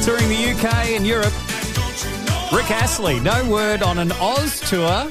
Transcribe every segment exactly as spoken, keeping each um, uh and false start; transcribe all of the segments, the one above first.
touring the U K and Europe. Rick Astley, no word on an Oz tour.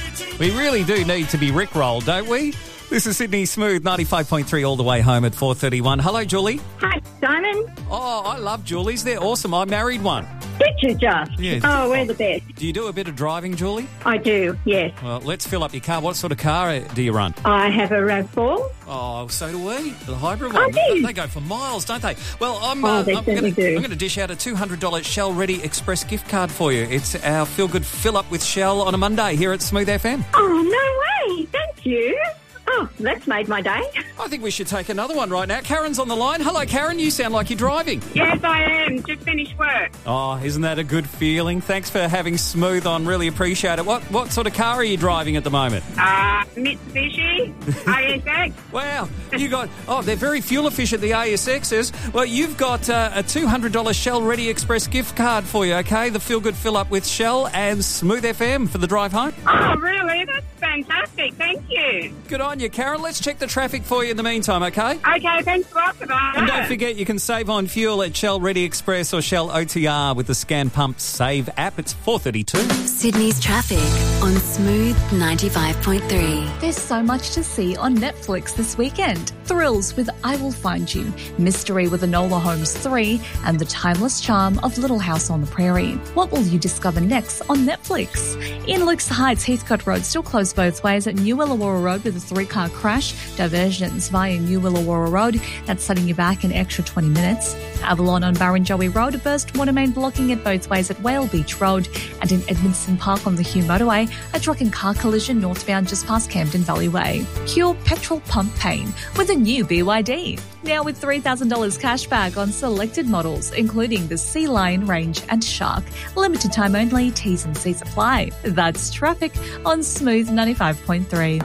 We really do need to be Rickrolled, don't we? This is Sydney Smooth, ninety-five point three all the way home at four thirty-one. Hello, Julie. Hi, Simon. Oh, I love Julies. They're awesome. I married one. Did you just? Yeah. Oh, we're the best. Do you do a bit of driving, Julie? I do, yes. Well, let's fill up your car. What sort of car do you run? I have a RAV four. Oh, so do we. The hybrid Oh, one. do you? They go for miles, don't they? Well, I'm, Oh, uh, they I'm certainly going do. to dish out a two hundred dollars Shell Ready Express gift card for you. It's our Feel Good Fill Up with Shell on a Monday here at Smooth F M. Oh, no way. Thank you. Oh, that's made my day. I think we should take another one right now. Karen's on the line. Hello, Karen. You sound like you're driving. Yes, I am. Just finished work. Oh, isn't that a good feeling? Thanks for having Smooth on. Really appreciate it. What what sort of car are you driving at the moment? Uh, Mitsubishi, A S X. Wow, you got... Oh, they're very fuel efficient, the A S Xs. Well, you've got uh, a two hundred dollars Shell Ready Express gift card for you, okay? The Feel Good Fill Up with Shell and Smooth F M for the drive home. Oh, really? That's fantastic. Thank you. Good on you, Karen. Let's check the traffic for you in the meantime, okay? Okay, thanks a lot for that. And don't forget, you can save on fuel at Shell Ready Express or Shell O T R with the Scan Pump Save app. It's four thirty-two. Sydney's traffic on Smooth ninety-five point three. There's so much to see on Netflix this weekend. Thrills with I Will Find You, Mystery with Enola Holmes three, and the timeless charm of Little House on the Prairie. What will you discover next on Netflix? In Luke's Heights, Heathcote Road still closed both ways at New Illawarra Road with a three-car crash. Diversions via New Illawarra Road. That's setting you back an extra twenty minutes. Avalon on Barrenjoey Road, a burst water main blocking it both ways at Whale Beach Road. And in Edmondson Park on the Hume Motorway, a truck and car collision northbound just past Camden Valley Way. Cure petrol pump pain with a new B Y D. Now with three thousand dollars cash back on selected models, including the Sea Lion range and Shark. Limited time only, T's and C's apply. That's traffic on Smooth ninety-five point three.